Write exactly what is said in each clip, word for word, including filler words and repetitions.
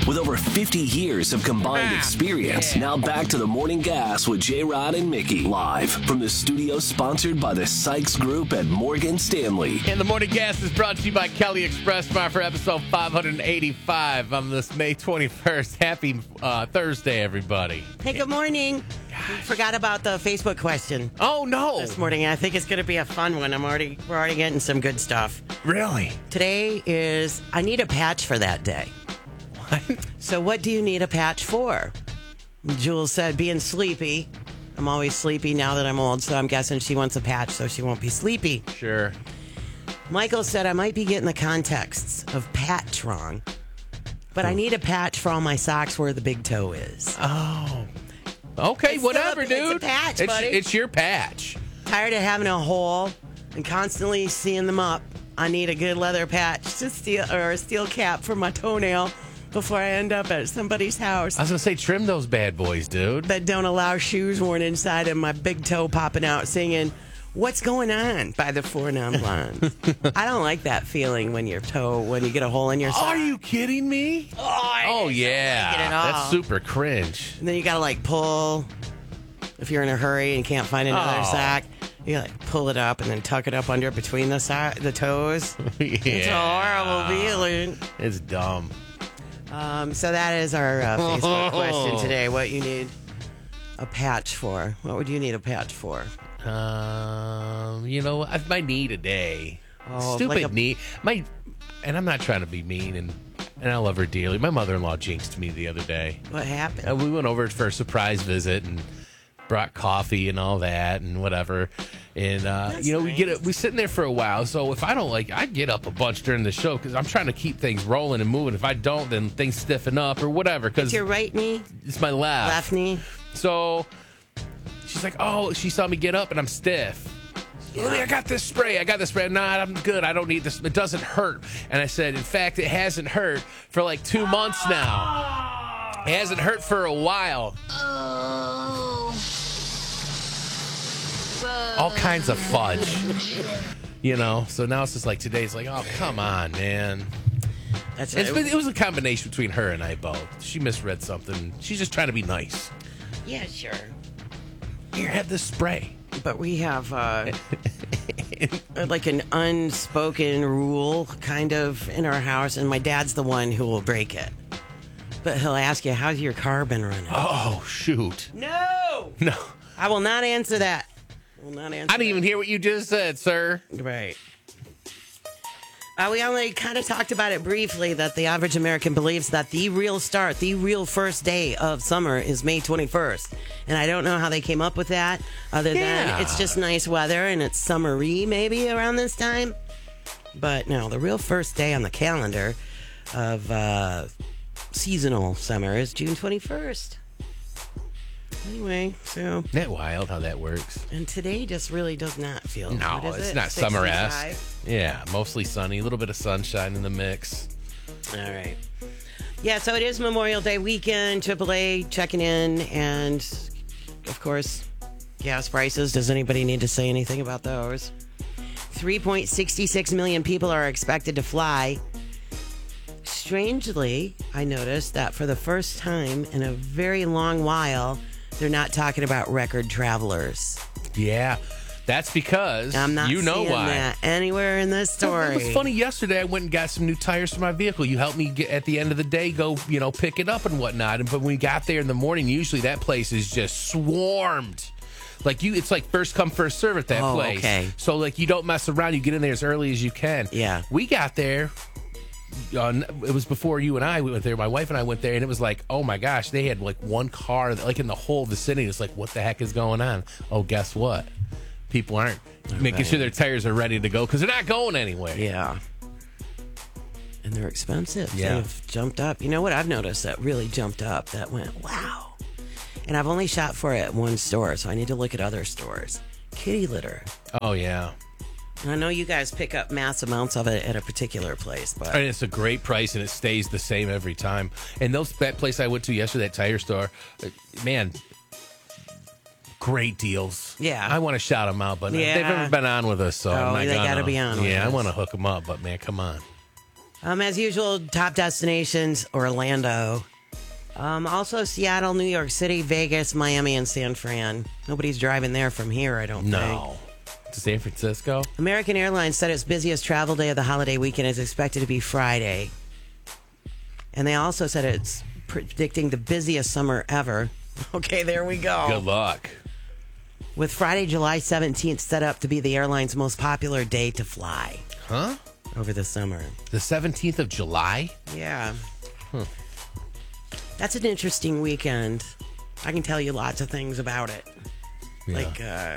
With over fifty years of combined experience, now back to the Morning Gas with J-Rod and Mickey. Live from the studio sponsored by the Sykes Group at Morgan Stanley. And the Morning Gas is brought to you by Kelly Express Bar for episode five eighty-five on this May twenty-first. Happy uh, Thursday, everybody. Hey, good morning. We forgot about the Facebook question Oh, no. this morning. I think it's going to be a fun one. I'm already We're already getting some good stuff. Really? Today is, I need a patch for that day. What? So what do you need a patch for? Jules said being sleepy. I'm always sleepy now that I'm old, so I'm guessing she wants a patch so she won't be sleepy. Sure. Michael said I might be getting the contexts of patch wrong, but I need a patch for all my socks where the big toe is. Oh. Okay, It's whatever, still a- dude. it's a patch, it's, buddy. It's your patch. Tired of having a hole and constantly seeing them up. I need a good leather patch to steal or a steel cap for my toenail before I end up at somebody's house I was going to say, trim those bad boys, dude. that don't allow shoes worn inside and my big toe popping out singing "What's Going On" by the Four Non Blondes. I don't like that feeling when your toe, when you get a hole in your sock. Are you kidding me? Oh, I Oh, don't yeah. like it at all. That's super cringe. And then you gotta like pull if you're in a hurry and can't find another Oh. sock. You gotta like pull it up and then tuck it up under between the so- the toes. yeah. It's a horrible feeling. It's dumb. Um, so that is our uh, Facebook question today. What you need a patch for? What would you need a patch for? Um, you know, I might need a day. Oh, Stupid like a- knee. My, and I'm not trying to be mean, and and I love her dearly. My mother-in-law jinxed me the other day. What happened? Uh, we went over for a surprise visit and brought coffee and all that and whatever. And uh, That's you know, we nice. get it. We sitting there for a while. So if I don't like, I get up a bunch during the show because I'm trying to keep things rolling and moving. If I don't, then things stiffen up or whatever. Because Your right knee, it's my left. left knee. So she's like, oh, she saw me get up and I'm stiff. Lily, I got this spray. I got this spray. Nah, I'm good. I don't need this. It doesn't hurt. And I said, in fact, it hasn't hurt for like two months now. It hasn't hurt for a while. All kinds of fudge. You know, so now it's just like today's like, oh, come on, man. That's It's it. been, it was a combination between her and I both. She misread something. She's just trying to be nice. Yeah, sure. Here, have this spray. But we have uh, like an unspoken rule kind of in our house, and my dad's the one who will break it. But he'll ask you, how's your car been running? Oh, shoot. No! No. I will not answer that. I will not answer I didn't even hear what you just said, sir. that. Right. Uh, we only kind of talked about it briefly that the average American believes that the real start, the real first day of summer is May twenty-first. And I don't know how they came up with that other Yeah. than it's just nice weather and it's summery maybe around this time. But no, the real first day on the calendar of uh, seasonal summer is June twenty-first. Anyway, so, Isn't that wild how that works? and today just really does not feel No, what is it's it? not sixty-five? summer-esque. Yeah, mostly sunny, a little bit of sunshine in the mix. All right. Yeah, so it is Memorial Day weekend. triple A checking in. And, of course, gas prices. Does anybody need to say anything about those? three point six six million people are expected to fly. Strangely, I noticed that for the first time in a very long while, they're not talking about record travelers. Yeah, that's because I'm not you know seeing why. that anywhere in this story. It was funny yesterday. I went and got some new tires for my vehicle. You helped me get, at the end of the day go, you know, pick it up and whatnot. And but when we got there in the morning, usually that place is just swarmed. Like you, it's like first come first serve at that Oh, place. okay. So like you don't mess around. You get in there as early as you can. Yeah. We got there. Uh, it was before you and I went there. My wife and I went there, and it was like, oh my gosh, they had like one car, like in the whole vicinity. It's like, what the heck is going on? Oh, guess what? People aren't making sure their tires are ready to go because they're not going anywhere. Yeah. And they're expensive. Yeah. They've jumped up. You know what I've noticed that really jumped up that went, wow. And I've only shot for it at one store, so I need to look at other stores. Kitty litter. Oh yeah. And I know you guys pick up mass amounts of it at a particular place, but And it's a great price, and it stays the same every time. And those that place I went to yesterday, that tire store, uh, man, great deals. Yeah. I want to shout them out, but Yeah. they've never been on with us, so Oh, I'm not they gonna. gotta be on with Yeah, I us. want to hook them up, but man, come on. Um, as usual, top destinations, Orlando. Um, also, Seattle, New York City, Vegas, Miami, and San Fran. Nobody's driving there from here, I don't think. No. To San Francisco? American Airlines said its busiest travel day of the holiday weekend is expected to be Friday. And they also said it's predicting the busiest summer ever. Okay, there we go. Good luck. With Friday, July seventeenth set up to be the airline's most popular day to fly. Huh? Over the summer. The seventeenth of July? Yeah. Hmm. That's an interesting weekend. I can tell you lots of things about it. Yeah. Like, uh,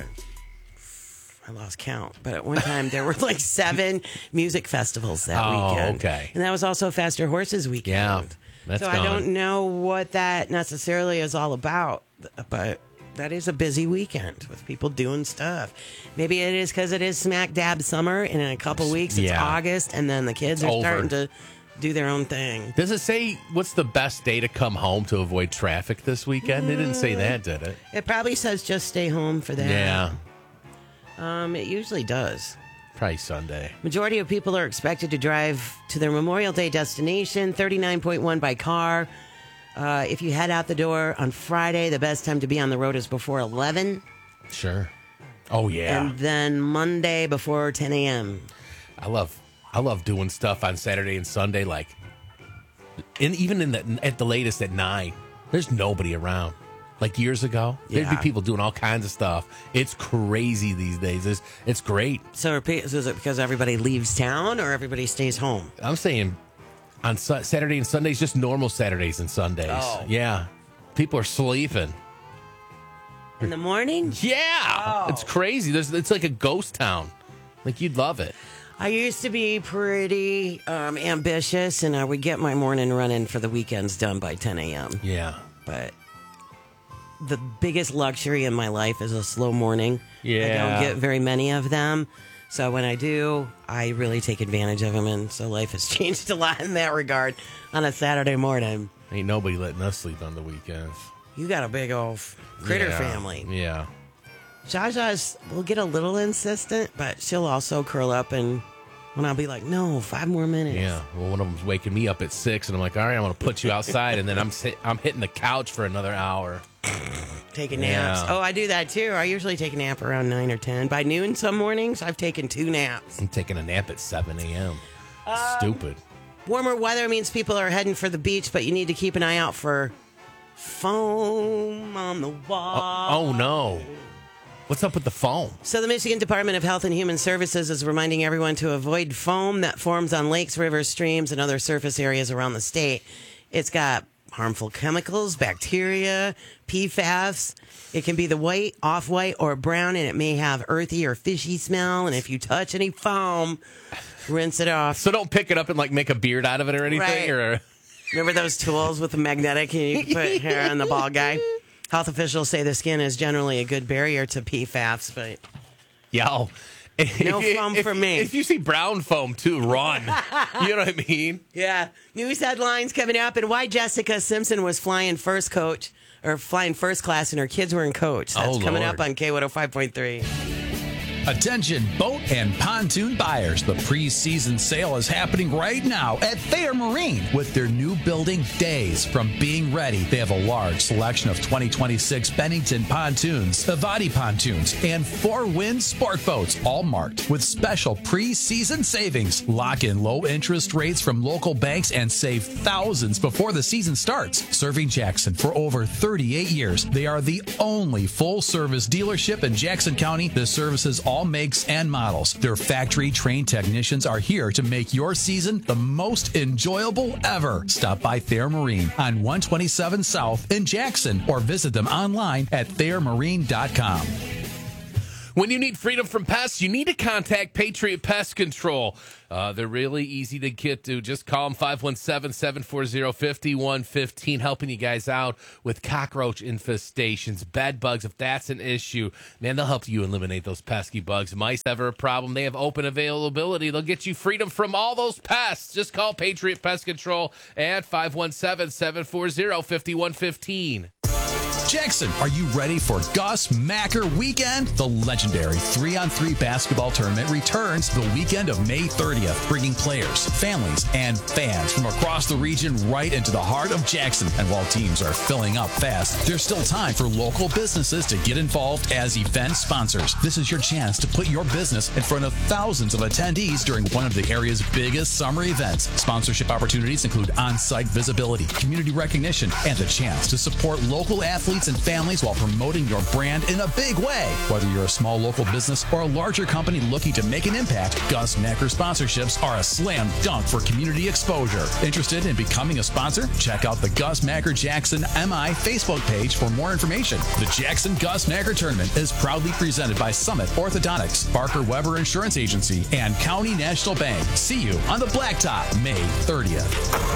I lost count, but at one time there were like seven music festivals that Oh, weekend. okay. And that was also Faster Horses weekend. Yeah, that's so gone. I don't know what that necessarily is all about, but that is a busy weekend with people doing stuff. Maybe it is because it is smack dab summer, and in a couple weeks it's Yeah. August, and then the kids are Over. starting to do their own thing. Does it say what's the best day to come home to avoid traffic this weekend? They didn't say that, did it? It probably says just stay home for that. Yeah, Um, it usually does. probably Sunday. Majority of people are expected to drive to their Memorial Day destination, thirty-nine point one by car. Uh, if you head out the door on Friday, the best time to be on the road is before eleven. Sure. Oh yeah, And then Monday before ten a.m. I love I love doing stuff on Saturday and Sunday, like, and even in the at the latest at nine. There's nobody around. Like years ago, there'd Yeah. be people doing all kinds of stuff. It's crazy these days. It's it's great. So are pe- so is it because everybody leaves town or everybody stays home? I'm saying on Su- Saturday and Sundays, just normal Saturdays and Sundays. Oh. Yeah, people are sleeping. In the morning? Yeah, Oh. it's crazy. There's it's like a ghost town. Like you'd love it. I used to be pretty um, ambitious, and I would get my morning run-in for the weekends done by ten a.m. Yeah. But the biggest luxury in my life is a slow morning. I Yeah. don't get very many of them. So when I do, I really take advantage of them. And so life has changed a lot in that regard on a Saturday morning. Ain't nobody letting us sleep on the weekends. You got a big old critter Yeah. family. Yeah. Jaja's will get a little insistent, but she'll also curl up and when I'll be like, no, five more minutes. Yeah. Well, one of them's waking me up at six, and I'm like, all right, I'm going to put you outside, and then I'm sit- I'm hitting the couch for another hour. Taking naps. Yeah. Oh, I do that too. I usually take a nap around nine or ten. By noon, some mornings, I've taken two naps. I'm taking a nap at seven a.m. Um, Stupid. Warmer weather means people are heading for the beach, but you need to keep an eye out for foam on the wall. Oh, no. What's up with the foam? So the Michigan Department of Health and Human Services is reminding everyone to avoid foam that forms on lakes, rivers, streams, and other surface areas around the state. It's got harmful chemicals, bacteria, P FAS. It can be the white, off-white, or brown, and it may have earthy or fishy smell. And if you touch any foam, rinse it off. So don't pick it up and like make a beard out of it or anything? Right. Or Remember those tools with the magnetic and you can put hair on the ball guy? Health officials say the skin is generally a good barrier to P FAS, but Yo. No foam if, for me. If you see brown foam too, run. You know what I mean? yeah. News headlines coming up and why Jessica Simpson was flying first coach or flying first class and her kids were in coach. That's Oh, coming Lord. up on K one oh five point three. Attention boat and pontoon buyers. The pre-season sale is happening right now at Thayer Marine with their new building days from being ready. They have a large selection of twenty twenty-six Bennington pontoons, Avati pontoons, and four-wind sport boats, all marked with special pre-season savings. Lock in low interest rates from local banks and save thousands before the season starts. Serving Jackson for over thirty-eight years, they are the only full-service dealership in Jackson County that services all makes and models. Their factory-trained technicians are here to make your season the most enjoyable ever. Stop by Thayer Marine on one twenty-seven South in Jackson or visit them online at thayer marine dot com. When you need freedom from pests, you need to contact Patriot Pest Control. Uh, they're really easy to get to. Just call them five one seven, seven four zero, five one one five, helping you guys out with cockroach infestations, bed bugs, if that's an issue. Man, they'll help you eliminate those pesky bugs. Mice ever a problem, they have open availability. They'll get you freedom from all those pests. Just call Patriot Pest Control at five one seven, seven four zero, five one one five. Jackson, are you ready for Gus Macker Weekend? The legendary three on three basketball tournament returns the weekend of May thirtieth, bringing players, families, and fans from across the region right into the heart of Jackson. And while teams are filling up fast, there's still time for local businesses to get involved as event sponsors. This is your chance to put your business in front of thousands of attendees during one of the area's biggest summer events. Sponsorship opportunities include on-site visibility, community recognition, and the chance to support local athletes and families while promoting your brand in a big way. Whether you're a small local business or a larger company looking to make an impact, Gus Macker sponsorships are a slam dunk for community exposure. Interested in becoming a sponsor? Check out the Gus Macker Jackson M I Facebook page for more information. The Jackson Gus Macker Tournament is proudly presented by Summit Orthodontics, Barker Weber Insurance Agency, and County National Bank. See you on the Blacktop May thirtieth.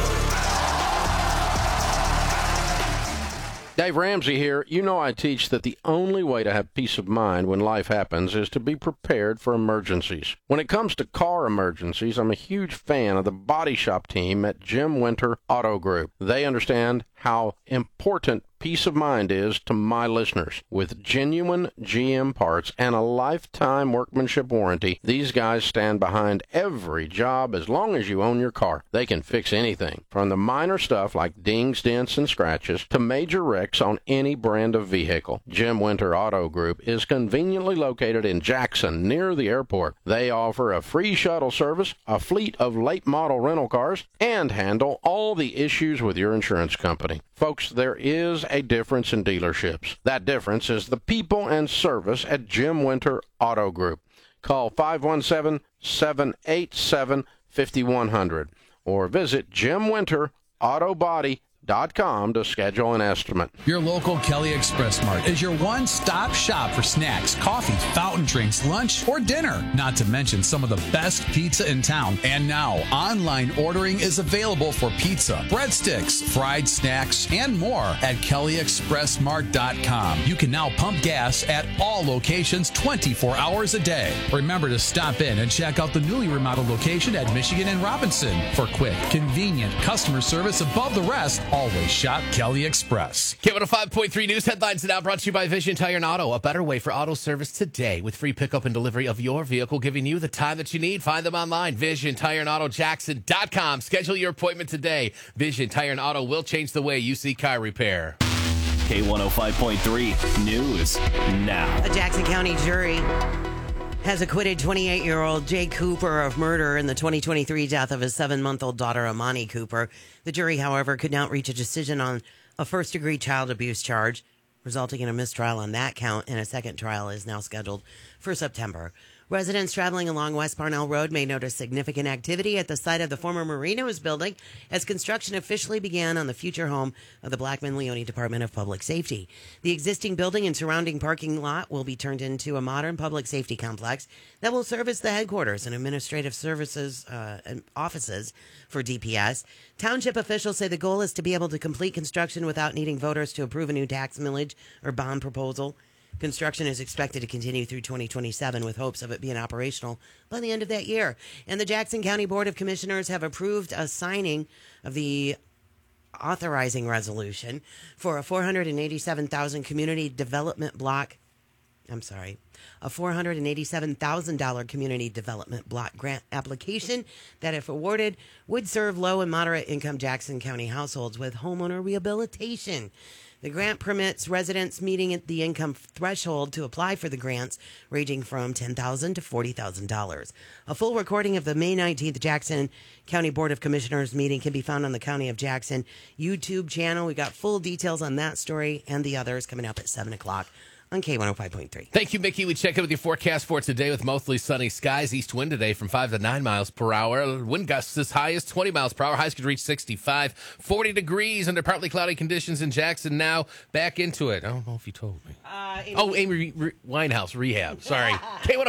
Dave Ramsey here. You know I teach that the only way to have peace of mind when life happens is to be prepared for emergencies. When it comes to car emergencies, I'm a huge fan of the body shop team at Jim Winter Auto Group. They understand how important peace of mind is to my listeners. With genuine G M parts and a lifetime workmanship warranty, these guys stand behind every job as long as you own your car. They can fix anything, from the minor stuff like dings, dents, and scratches to major wrecks on any brand of vehicle. Jim Winter Auto Group is conveniently located in Jackson, near the airport. They offer a free shuttle service, a fleet of late model rental cars, and handle all the issues with your insurance company. Folks, there is a difference in dealerships. That difference is the people and service at Jim Winter Auto Group. Call five one seven, seven eight seven, five one zero zero or visit jim winter auto body dot com to schedule an estimate. Your local Kelly Express Mart is your one-stop shop for snacks, coffee, fountain drinks, lunch, or dinner. Not to mention some of the best pizza in town. And now, online ordering is available for pizza, breadsticks, fried snacks, and more at kelly express mart dot com. You can now pump gas at all locations twenty-four hours a day. Remember to stop in and check out the newly remodeled location at Michigan and Robinson. For quick, convenient customer service above the rest, always shop Kelly Express. K one oh five point three News Headlines now brought to you by Vision Tire and Auto. A better way for auto service today with free pickup and delivery of your vehicle, giving you the time that you need. Find them online, vision tire and auto jackson dot com. Schedule your appointment today. Vision Tire and Auto will change the way you see car repair. K one oh five point three News now. A Jackson County jury has acquitted twenty-eight-year-old Jay Cooper of murder in the twenty twenty-three death of his seven-month-old daughter, Amani Cooper. The jury, however, could not reach a decision on a first-degree child abuse charge, resulting in a mistrial on that count, and a second trial is now scheduled for September. Residents traveling along West Parnell Road may notice significant activity at the site of the former Marinos building as construction officially began on the future home of the Blackman-Leone Department of Public Safety. The existing building and surrounding parking lot will be turned into a modern public safety complex that will serve as the headquarters and administrative services uh, and offices for D P S. Township officials say the goal is to be able to complete construction without needing voters to approve a new tax millage or bond proposal. Construction is expected to continue through twenty twenty-seven with hopes of it being operational by the end of that year. And the Jackson County Board of Commissioners have approved a signing of the authorizing resolution for a four hundred eighty-seven thousand dollars community development block. I'm sorry, a four hundred eighty-seven thousand dollars community development block grant application that, if awarded, would serve low and moderate income Jackson County households with homeowner rehabilitation. The grant permits residents meeting at the income threshold to apply for the grants, ranging from ten thousand dollars to forty thousand dollars. A full recording of the May nineteenth Jackson County Board of Commissioners meeting can be found on the County of Jackson YouTube channel. We got full details on that story and the others coming up at seven o'clock on K one oh five point three. Thank you, Mickey. We check in with your forecast for today with mostly sunny skies. East wind today from five to nine miles per hour. Wind gusts as high as twenty miles per hour. Highs could reach sixty-five. forty degrees under partly cloudy conditions in Jackson now. Back into it. I don't know if you told me. Uh, oh, Amy Re- Re- Winehouse Rehab. Sorry. K one oh